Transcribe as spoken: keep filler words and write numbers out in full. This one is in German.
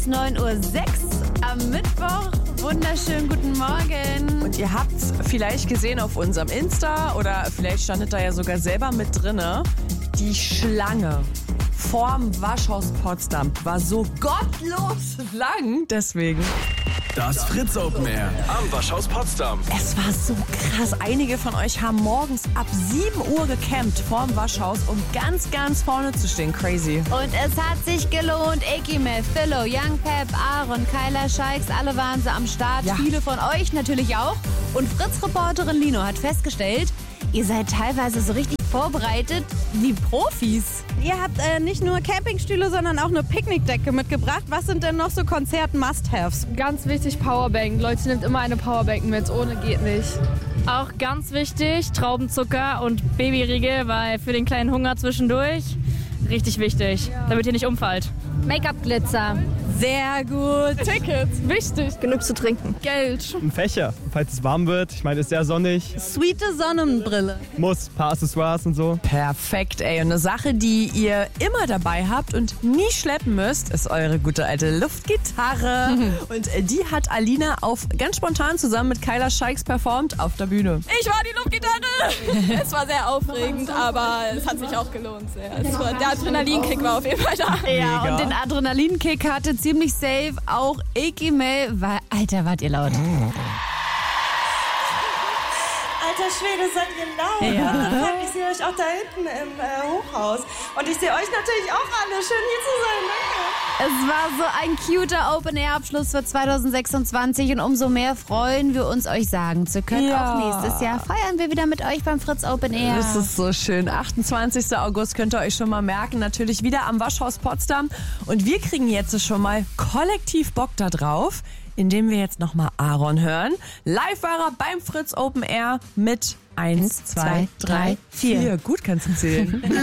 ist neun Uhr sechs am Mittwoch. Wunderschönen guten Morgen. Und ihr habt es vielleicht gesehen auf unserem Insta oder vielleicht standet da ja sogar selber mit drinne. Die Schlange vorm Waschhaus Potsdam war so gottlos lang. Deswegen. Das Fritz Open Air am Waschhaus Potsdam. Es war so krass. Einige von euch haben morgens ab sieben Uhr gecampt vorm Waschhaus, um ganz, ganz vorne zu stehen. Crazy. Und es hat sich gelohnt. Ekimel, Philo, Young Pep, Aaron, Kyla Scheiks, alle waren sie am Start. Ja. Viele von euch natürlich auch. Und Fritz-Reporterin Lino hat festgestellt, ihr seid teilweise so richtig vorbereitet wie Profis. Ihr habt äh, nicht nur Campingstühle, sondern auch eine Picknickdecke mitgebracht. Was sind denn noch so Konzert-Must-Haves? Ganz wichtig, Powerbank. Leute, nimmt immer eine Powerbank mit. Ohne geht nicht. Auch ganz wichtig, Traubenzucker und Babyriegel, weil für den kleinen Hunger zwischendurch richtig wichtig, damit ihr nicht umfallt. Make-up-Glitzer. Sehr gut. Tickets, wichtig. Genug zu trinken. Geld. Ein Fächer, falls es warm wird. Ich meine, es ist sehr sonnig. Sweete Sonnenbrille. Muss, ein paar Accessoires und so. Perfekt, ey. Und eine Sache, die ihr immer dabei habt und nie schleppen müsst, ist eure gute alte Luftgitarre. Und die hat Alina auf ganz spontan zusammen mit Kyla Scheiks performt auf der Bühne. Ich war die Luftgitarre. Es war sehr aufregend, aber es hat sich auch gelohnt sehr. Es war, der Adrenalinkick war auf jeden Fall da. Ja, und den Adrenalinkick hatte ziemlich safe auch Ekimel. War, Alter, wart ihr laut. Alter Schwede, seid ihr laut. Ja. Ich sehe euch auch da hinten im äh, Hochhaus. Und ich sehe euch natürlich auch alle. Schön hier zu sein. Danke. Es war so ein cuter Open-Air-Abschluss für zwanzig sechsundzwanzig und umso mehr freuen wir uns, euch sagen zu können. Ja. Auch nächstes Jahr feiern wir wieder mit euch beim Fritz Open Air. Das ist so schön. achtundzwanzigsten August könnt ihr euch schon mal merken. Natürlich wieder am Waschhaus Potsdam. Und wir kriegen jetzt schon mal kollektiv Bock da drauf, indem wir jetzt nochmal Aaron hören. Live war er beim Fritz Open Air mit eins, zwei, drei, vier. Gut kannst du zählen.